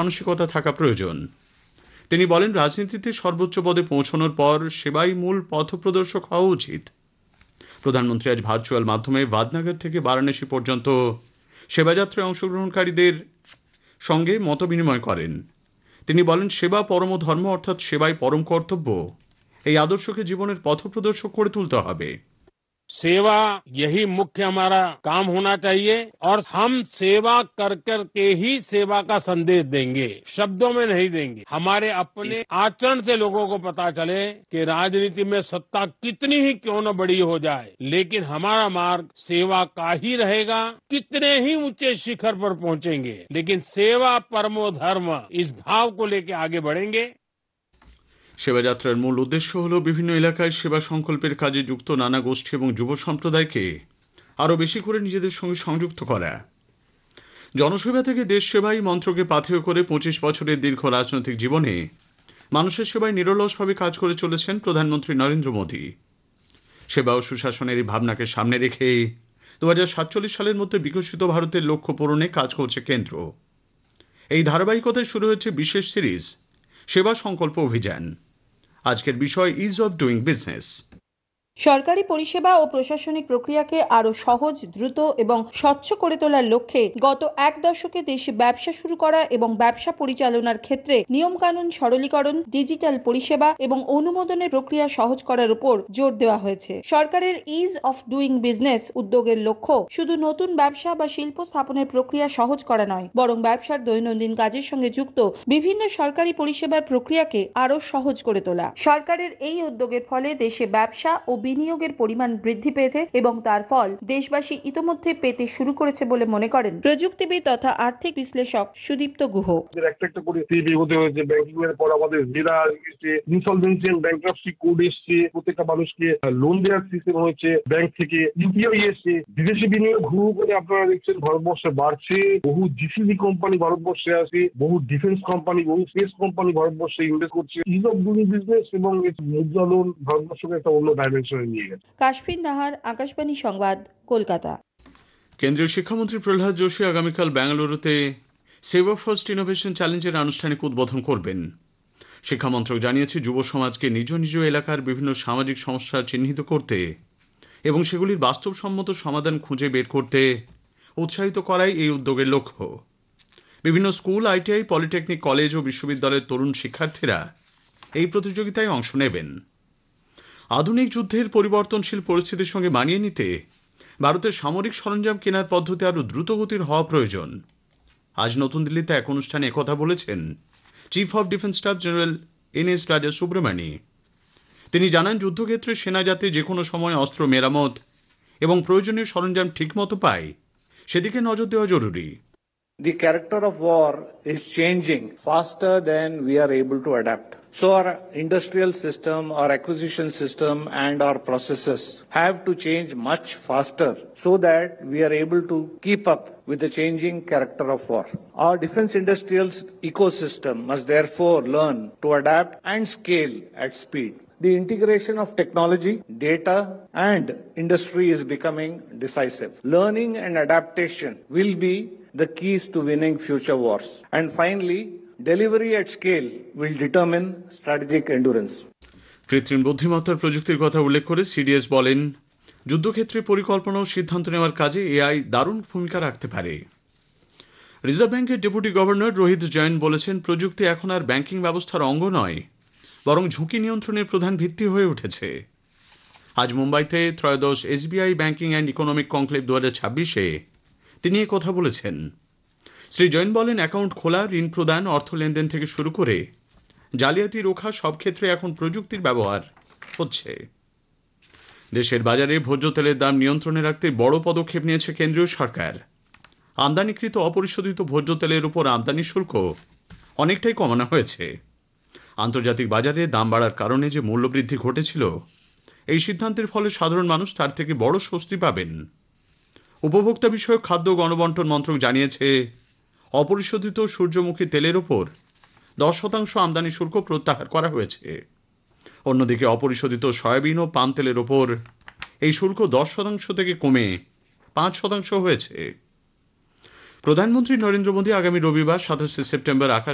মানসিকতা থাকা প্রয়োজন। তিনি বলেন, রাজনীতিতে সর্বোচ্চ পদে পৌঁছানোর পর সেবাই মূল পথপ্রদর্শক হওয়া উচিত। প্রধানমন্ত্রী আজ ভার্চুয়াল মাধ্যমে ভাদনগর থেকে বারাণসী পর্যন্ত সেবাযাত্রায় অংশগ্রহণকারীদের সঙ্গে মতবিনিময় করেন। তিনি বলেন, সেবা পরম ধর্ম, অর্থাৎ সেবাই পরম কর্তব্য। এই আদর্শকে জীবনের পথপ্রদর্শক করে তুলতে হবে। सेवा यही मुख्य हमारा काम होना चाहिए और हम सेवा कर कर के ही सेवा का संदेश देंगे, शब्दों में नहीं देंगे। हमारे अपने आचरण से लोगों को पता चले कि राजनीति में सत्ता कितनी ही क्यों न बड़ी हो जाए, लेकिन हमारा मार्ग सेवा का ही रहेगा। कितने ही ऊंचे शिखर पर पहुंचेंगे, लेकिन सेवा परमो धर्म इस भाव को लेकर आगे बढ़ेंगे। সেবাযাত্রার মূল উদ্দেশ্য হল বিভিন্ন এলাকায় সেবা সংকল্পের কাজে যুক্ত নানা গোষ্ঠী এবং যুব সম্প্রদায়কে আরও বেশি করে নিজেদের সঙ্গে সংযুক্ত করা। জনসেবা থেকে দেশ সেবাই মন্ত্রকে পাথেয় করে 25 বছরের দীর্ঘ রাজনৈতিক জীবনে মানুষের সেবায় নিরলসভাবে কাজ করে চলেছেন প্রধানমন্ত্রী নরেন্দ্র মোদী। সেবা ও সুশাসনের এই ভাবনাকে সামনে রেখে 2047 সালের মধ্যে বিকশিত ভারতের লক্ষ্য পূরণে কাজ করছে কেন্দ্র। এই ধারাবাহিকতায় শুরু হয়েছে বিশেষ সিরিজ সেবা সংকল্প অভিযান। আজকের বিষয় ইজ অফ ডুইং বিজনেস। সরকারি পরিষেবা ও প্রশাসনিক প্রক্রিয়াকে আরো সহজ, দ্রুত এবং স্বচ্ছ করে তোলার লক্ষ্যে গত এক দশকে দেশে ব্যবসা শুরু করা এবং ব্যবসা পরিচালনার ক্ষেত্রে নিয়মকানুন সরলীকরণ, ডিজিটাল পরিষেবা এবং অনুমোদনের প্রক্রিয়া সহজ করার উপর জোর দেওয়া হয়েছে। সরকারের ইজ অফ ডুইং বিজনেস উদ্যোগের লক্ষ্য শুধু নতুন ব্যবসা বা শিল্প স্থাপনের প্রক্রিয়া সহজ করা নয়, বরং ব্যবসার দৈনন্দিন কাজের সঙ্গে যুক্ত বিভিন্ন সরকারি পরিষেবার প্রক্রিয়াকে আরো সহজ করে তোলা। সরকারের এই উদ্যোগের ফলে দেশে ব্যবসা ও বিনিয়োগের পরিমাণ বৃদ্ধি পেয়েছে এবং তার ফল দেশবাসী ইতোমধ্যে পেতে শুরু করেছে বলে মনে করেন প্রযুক্তিবিদ তথা আর্থিক বিশ্লেষক সুদীপ্ত গুহ। একটা করে এগোতে হয়েছে। ব্যাংকিং এর পর আমাদের জেরা ইনসলভেন্সি এন্ড ব্যাংক্রাপসি কোড এসছে, প্রত্যেকটা মানুষকে লোন দেওয়ার সিস্টেম হয়েছে, ব্যাংক থেকে ইউপিআই এসছে, বিদেশি বিনিয়োগ ঘুরু করে আপনারা দেখছেন ভারতবর্ষে বাড়ছে। বহু জিসিসি কোম্পানি ভারতবর্ষে আসে, বহু ডিফেন্স কোম্পানি, বহু স্পেস কোম্পানি ভারতবর্ষে ইনভেস্ট করছে। ইজ অফ ডুইং বিজনেস এবং মুদ্রা লোন ভারতবর্ষকে একটা অন্য ডাইমেনশনে নিয়ে গেছে। কাশফিন নাহার, আকাশবাণী সংবাদ, কলকাতা। কেন্দ্রীয় শিক্ষামন্ত্রী প্রহ্লাদ যোশী আগামীকাল বেঙ্গালুরুতে সেবা ফার্স্ট ইনোভেশন চ্যালেঞ্জের আনুষ্ঠানিক উদ্বোধন করবেন। শিক্ষামন্ত্রক জানিয়েছে, যুব সমাজকে নিজ নিজ এলাকার বিভিন্ন সামাজিক সমস্যা চিহ্নিত করতে এবং সেগুলির বাস্তবসম্মত সমাধান খুঁজে বের করতে উৎসাহিত করাই এই উদ্যোগের লক্ষ্য। বিভিন্ন স্কুল, আইটিআই, পলিটেকনিক কলেজ ও বিশ্ববিদ্যালয়ের তরুণ শিক্ষার্থীরা এই প্রতিযোগিতায় অংশ নেবেন। আধুনিক যুদ্ধের পরিবর্তনশীল পরিস্থিতির সঙ্গে মানিয়ে নিতে ভারতের সামরিক সরঞ্জাম কেনার পদ্ধতি আরও দ্রুতগতির হওয়া প্রয়োজন। আজ নতুন দিল্লিতে এক অনুষ্ঠানে একথা বলেছেন chief of defence staff general NS রাজা সুব্রমণি। তিনি জানান, যুদ্ধক্ষেত্রে সেনা যাতে যে কোনো সময় অস্ত্র মেরামত এবং প্রয়োজনীয় সরঞ্জাম ঠিকমতো পায় সেদিকে নজর দেওয়া জরুরি। The character of war is changing faster than we are able to adapt. So our industrial system, our acquisition system and our processes have to change much faster so that we are able to keep up with the changing character of war. Our defense industrial ecosystem must therefore learn to adapt and scale at speed. The integration of technology, data and industry is becoming decisive. Learning and adaptation will be the keys to winning future wars. And finally, delivery at scale will determine strategic endurance. কৃত্রিম বুদ্ধিমত্তার প্রযুক্তির কথা উল্লেখ করে CDS বলেন, যুদ্ধক্ষেত্রে পরিকল্পনা ও সিদ্ধান্ত নেওয়ার কাজে এআই দারুণ ভূমিকা রাখতে পারে। রিজার্ভ ব্যাংকের ডেপুটি গভর্নর রোহিত জৈন বলেছেন, প্রযুক্তি এখন আর ব্যাংকিং ব্যবস্থার অঙ্গ নয়, বরং ঝুঁকি নিয়ন্ত্রণের প্রধান ভিত্তি হয়ে উঠেছে। আজ মুম্বাইতে ত্রয়োদশ SBI banking and economic conclave 2026-এ তিনি কথা বলেছেন। শ্রী জৈন বলেন, অ্যাকাউন্ট খোলা, ঋণ প্রদান, অর্থ লেনদেন থেকে শুরু করে জালিয়াতি রোখা সব ক্ষেত্রে এখন প্রযুক্তির ব্যবহার হচ্ছে। দেশের বাজারে ভোজ্য তেলের দাম নিয়ন্ত্রণে রাখতে বড় পদক্ষেপ নিয়েছে কেন্দ্রীয় সরকার। আমদানিকৃত অপরিশোধিত ভোজ্য তেলের উপর আমদানি শুল্ক অনেকটাই কমানো হয়েছে। আন্তর্জাতিক বাজারে দাম বাড়ার কারণে যে মূল্যবৃদ্ধি ঘটেছিল, এই সিদ্ধান্তের ফলে সাধারণ মানুষ তার থেকে বড় স্বস্তি পাবেন। উপভোক্তা বিষয়ক খাদ্য গণবণ্টন মন্ত্রক জানিয়েছে, অপরিশোধিত সূর্যমুখী তেলের ওপর 10% আমদানি শুল্ক প্রত্যাহার করা হয়েছে। অন্যদিকে অপরিশোধিত সয়াবিন ও পাম তেলের ওপর এই শুল্ক 10% থেকে কমে 5% হয়েছে। প্রধানমন্ত্রী নরেন্দ্র মোদী আগামী রবিবার 27 সেপ্টেম্বর